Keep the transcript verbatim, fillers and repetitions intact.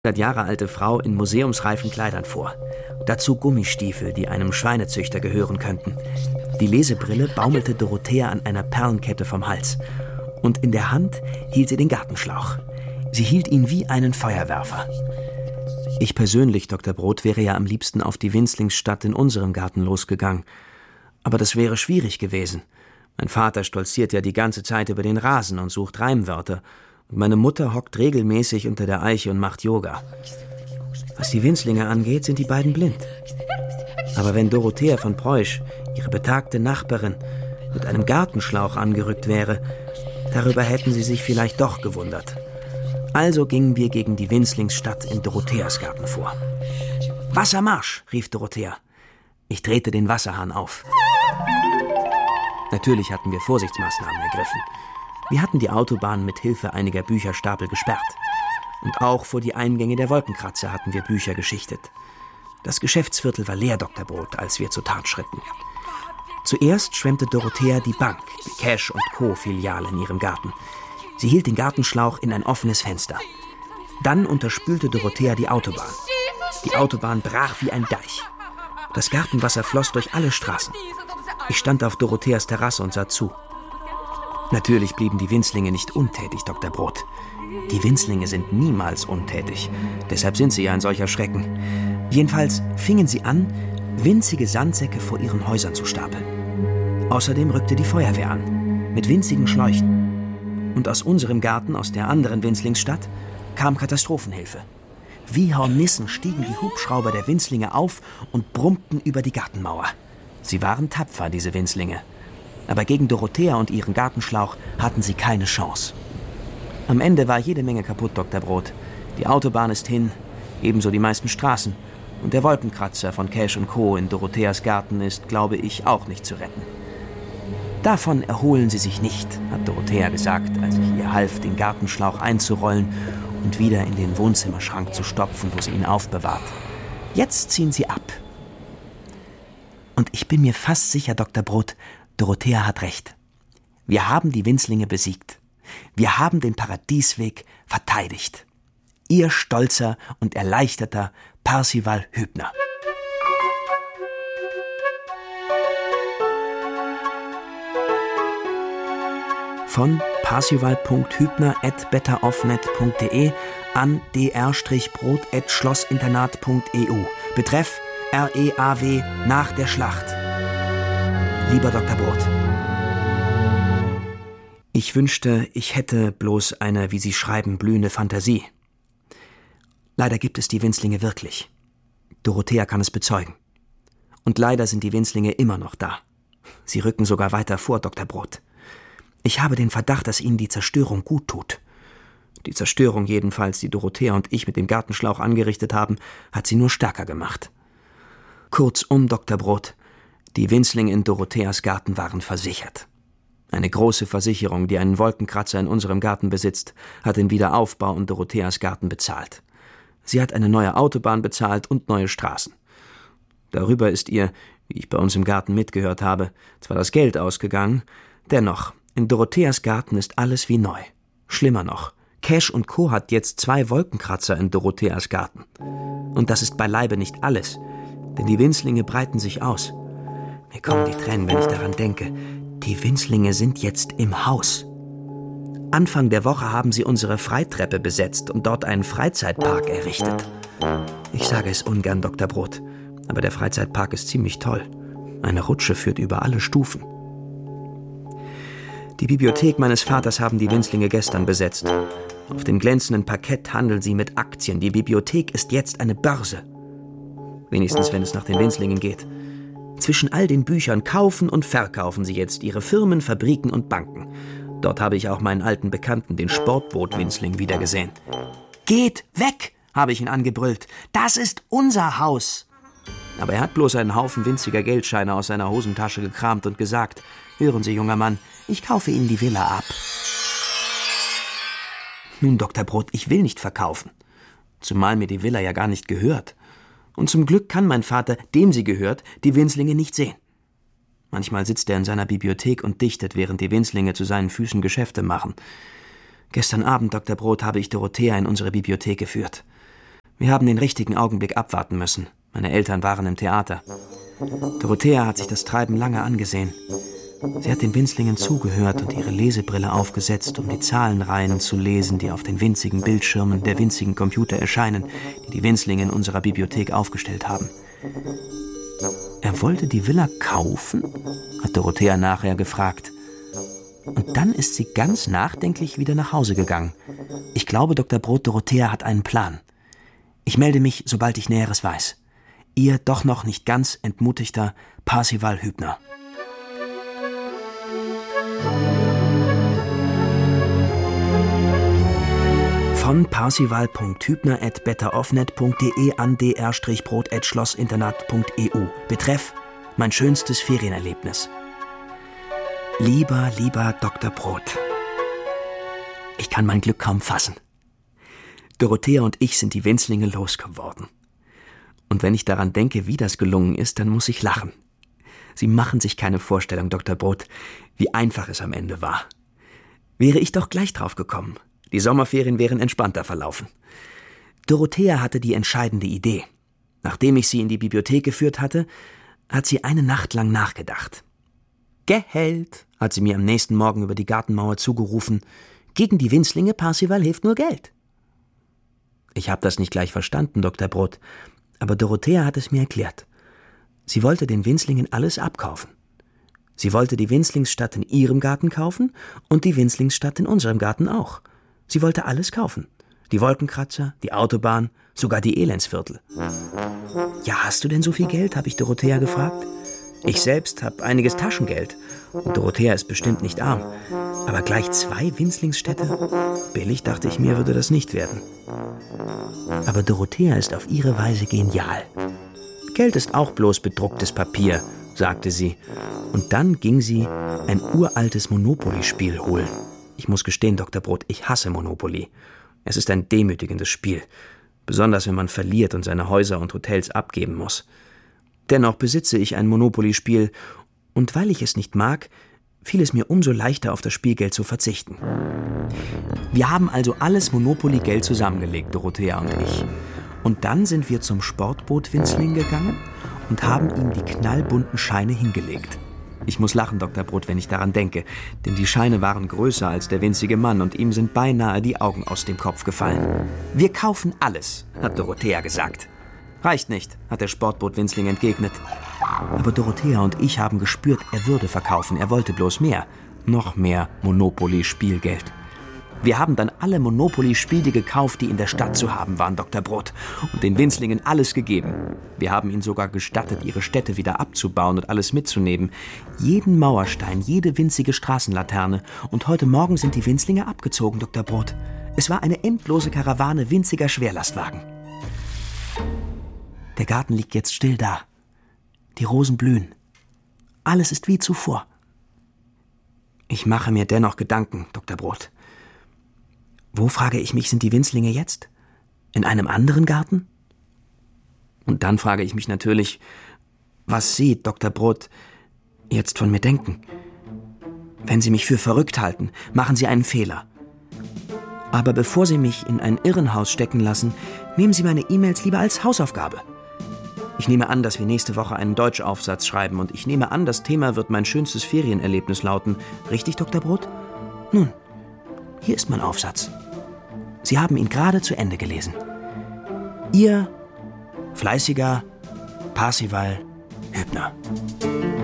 hundert Jahre alte Frau in museumsreifen Kleidern vor. Dazu Gummistiefel, die einem Schweinezüchter gehören könnten. Die Lesebrille baumelte Dorothea an einer Perlenkette vom Hals. Und in der Hand hielt sie den Gartenschlauch. Sie hielt ihn wie einen Feuerwerfer. Ich persönlich, Doktor Brot, wäre ja am liebsten auf die Winzlingsstadt in unserem Garten losgegangen. Aber das wäre schwierig gewesen. Mein Vater stolziert ja die ganze Zeit über den Rasen und sucht Reimwörter. Und meine Mutter hockt regelmäßig unter der Eiche und macht Yoga. Was die Winzlinge angeht, sind die beiden blind. Aber wenn Dorothea von Preusch, ihre betagte Nachbarin, mit einem Gartenschlauch angerückt wäre, darüber hätten sie sich vielleicht doch gewundert. Also gingen wir gegen die Winzlingsstadt in Dorotheas Garten vor. »Wassermarsch«, rief Dorothea. Ich drehte den Wasserhahn auf. Natürlich hatten wir Vorsichtsmaßnahmen ergriffen. Wir hatten die Autobahn mit Hilfe einiger Bücherstapel gesperrt. Und auch vor die Eingänge der Wolkenkratzer hatten wir Bücher geschichtet. Das Geschäftsviertel war leer, Doktor Brot, als wir zur Tat schritten. Zuerst schwemmte Dorothea die Bank, die Cash und Co. Filiale in ihrem Garten. Sie hielt den Gartenschlauch in ein offenes Fenster. Dann unterspülte Dorothea die Autobahn. Die Autobahn brach wie ein Deich. Das Gartenwasser floss durch alle Straßen. Ich stand auf Dorotheas Terrasse und sah zu. Natürlich blieben die Winzlinge nicht untätig, Doktor Brot. Die Winzlinge sind niemals untätig. Deshalb sind sie ja ein solcher Schrecken. Jedenfalls fingen sie an, winzige Sandsäcke vor ihren Häusern zu stapeln. Außerdem rückte die Feuerwehr an, mit winzigen Schläuchen. Und aus unserem Garten, aus der anderen Winzlingsstadt, kam Katastrophenhilfe. Wie Hornissen stiegen die Hubschrauber der Winzlinge auf und brummten über die Gartenmauer. Sie waren tapfer, diese Winzlinge. Aber gegen Dorothea und ihren Gartenschlauch hatten sie keine Chance. Am Ende war jede Menge kaputt, Doktor Brot. Die Autobahn ist hin, ebenso die meisten Straßen. Und der Wolkenkratzer von Cash und Co. in Dorotheas Garten ist, glaube ich, auch nicht zu retten. Davon erholen Sie sich nicht, hat Dorothea gesagt, als ich ihr half, den Gartenschlauch einzurollen und wieder in den Wohnzimmerschrank zu stopfen, wo sie ihn aufbewahrt. Jetzt ziehen Sie ab. Und ich bin mir fast sicher, Doktor Brot, Dorothea hat recht. Wir haben die Winzlinge besiegt. Wir haben den Paradiesweg verteidigt. Ihr stolzer und erleichterter Parsival Hübner. Von parsival punkt hübner at betteroffnet punkt de an dr-brot at schlossinternat punkt e u. Betreff R E A W nach der Schlacht. Lieber Doktor Brot, ich wünschte, ich hätte bloß eine, wie Sie schreiben, blühende Fantasie. Leider gibt es die Winzlinge wirklich. Dorothea kann es bezeugen. Und leider sind die Winzlinge immer noch da. Sie rücken sogar weiter vor, Doktor Brot. Ich habe den Verdacht, dass ihnen die Zerstörung gut tut. Die Zerstörung jedenfalls, die Dorothea und ich mit dem Gartenschlauch angerichtet haben, hat sie nur stärker gemacht. Kurzum, Doktor Brot, die Winzlinge in Dorotheas Garten waren versichert. Eine große Versicherung, die einen Wolkenkratzer in unserem Garten besitzt, hat den Wiederaufbau in Dorotheas Garten bezahlt. Sie hat eine neue Autobahn bezahlt und neue Straßen. Darüber ist ihr, wie ich bei uns im Garten mitgehört habe, zwar das Geld ausgegangen, dennoch, in Dorotheas Garten ist alles wie neu. Schlimmer noch, Cash und Co. hat jetzt zwei Wolkenkratzer in Dorotheas Garten. Und das ist beileibe nicht alles, denn die Winzlinge breiten sich aus. Mir kommen die Tränen, wenn ich daran denke. Die Winzlinge sind jetzt im Haus. Anfang der Woche haben sie unsere Freitreppe besetzt und dort einen Freizeitpark errichtet. Ich sage es ungern, Doktor Brot, aber der Freizeitpark ist ziemlich toll. Eine Rutsche führt über alle Stufen. Die Bibliothek meines Vaters haben die Winzlinge gestern besetzt. Auf dem glänzenden Parkett handeln sie mit Aktien. Die Bibliothek ist jetzt eine Börse. Wenigstens, wenn es nach den Winzlingen geht. Zwischen all den Büchern kaufen und verkaufen sie jetzt ihre Firmen, Fabriken und Banken. Dort habe ich auch meinen alten Bekannten, den Sportboot-Winzling, wiedergesehen. »Geht weg«, habe ich ihn angebrüllt. »Das ist unser Haus!« Aber er hat bloß einen Haufen winziger Geldscheine aus seiner Hosentasche gekramt und gesagt, »Hören Sie, junger Mann, ich kaufe Ihnen die Villa ab.« Nun, Doktor Brot, ich will nicht verkaufen. Zumal mir die Villa ja gar nicht gehört. Und zum Glück kann mein Vater, dem sie gehört, die Winzlinge nicht sehen. Manchmal sitzt er in seiner Bibliothek und dichtet, während die Winzlinge zu seinen Füßen Geschäfte machen. Gestern Abend, Doktor Brot, habe ich Dorothea in unsere Bibliothek geführt. Wir haben den richtigen Augenblick abwarten müssen. Meine Eltern waren im Theater. Dorothea hat sich das Treiben lange angesehen. Sie hat den Winzlingen zugehört und ihre Lesebrille aufgesetzt, um die Zahlenreihen zu lesen, die auf den winzigen Bildschirmen der winzigen Computer erscheinen, die die Winzlinge in unserer Bibliothek aufgestellt haben. Er wollte die Villa kaufen? Hat Dorothea nachher gefragt. Und dann ist sie ganz nachdenklich wieder nach Hause gegangen. Ich glaube, Doktor Brot, Dorothea hat einen Plan. Ich melde mich, sobald ich Näheres weiß. Ihr doch noch nicht ganz entmutigter Parsival Hübner. Von parsival punkt hübner at betteroffnet punkt de an dr brot at schlossinternat punkt e u. Betreff: mein schönstes Ferienerlebnis. Lieber, lieber Doktor Brot. Ich kann mein Glück kaum fassen. Dorothea und ich sind die Winzlinge losgeworden. Und wenn ich daran denke, wie das gelungen ist, dann muss ich lachen. Sie machen sich keine Vorstellung, Doktor Brot, wie einfach es am Ende war. Wäre ich doch gleich drauf gekommen. Die Sommerferien wären entspannter verlaufen. Dorothea hatte die entscheidende Idee. Nachdem ich sie in die Bibliothek geführt hatte, hat sie eine Nacht lang nachgedacht. Geld, hat sie mir am nächsten Morgen über die Gartenmauer zugerufen. Gegen die Winzlinge, Parsival, hilft nur Geld. Ich habe das nicht gleich verstanden, Doktor Brot, aber Dorothea hat es mir erklärt. Sie wollte den Winzlingen alles abkaufen. Sie wollte die Winzlingsstadt in ihrem Garten kaufen und die Winzlingsstadt in unserem Garten auch. Sie wollte alles kaufen. Die Wolkenkratzer, die Autobahn, sogar die Elendsviertel. Ja, hast du denn so viel Geld, habe ich Dorothea gefragt. Ich selbst habe einiges Taschengeld und Dorothea ist bestimmt nicht arm. Aber gleich zwei Winzlingsstädte? Billig, dachte ich mir, würde das nicht werden. Aber Dorothea ist auf ihre Weise genial. Geld ist auch bloß bedrucktes Papier, sagte sie. Und dann ging sie ein uraltes Monopoly-Spiel holen. Ich muss gestehen, Doktor Brot, ich hasse Monopoly. Es ist ein demütigendes Spiel. Besonders wenn man verliert und seine Häuser und Hotels abgeben muss. Dennoch besitze ich ein Monopoly-Spiel. Und weil ich es nicht mag, fiel es mir umso leichter, auf das Spielgeld zu verzichten. Wir haben also alles Monopoly-Geld zusammengelegt, Dorothea und ich. Und dann sind wir zum Sportboot Winzling gegangen und haben ihm die knallbunten Scheine hingelegt. Ich muss lachen, Doktor Brot, wenn ich daran denke, denn die Scheine waren größer als der winzige Mann und ihm sind beinahe die Augen aus dem Kopf gefallen. Wir kaufen alles, hat Dorothea gesagt. Reicht nicht, hat der Sportboot Winzling entgegnet. Aber Dorothea und ich haben gespürt, er würde verkaufen, er wollte bloß mehr. Noch mehr Monopoly-Spielgeld. Wir haben dann alle Monopoly-Spiele gekauft, die in der Stadt zu haben waren, Doktor Brot, und den Winzlingen alles gegeben. Wir haben ihnen sogar gestattet, ihre Städte wieder abzubauen und alles mitzunehmen. Jeden Mauerstein, jede winzige Straßenlaterne. Und heute Morgen sind die Winzlinge abgezogen, Doktor Brot. Es war eine endlose Karawane winziger Schwerlastwagen. Der Garten liegt jetzt still da. Die Rosen blühen. Alles ist wie zuvor. Ich mache mir dennoch Gedanken, Doktor Brot. Wo, frage ich mich, sind die Winzlinge jetzt? In einem anderen Garten? Und dann frage ich mich natürlich, was Sie, Doktor Brot, jetzt von mir denken. Wenn Sie mich für verrückt halten, machen Sie einen Fehler. Aber bevor Sie mich in ein Irrenhaus stecken lassen, nehmen Sie meine E-Mails lieber als Hausaufgabe. Ich nehme an, dass wir nächste Woche einen Deutschaufsatz schreiben und ich nehme an, das Thema wird mein schönstes Ferienerlebnis lauten. Richtig, Doktor Brot? Nun, hier ist mein Aufsatz. Sie haben ihn gerade zu Ende gelesen. Ihr fleißiger Parsival Hübner.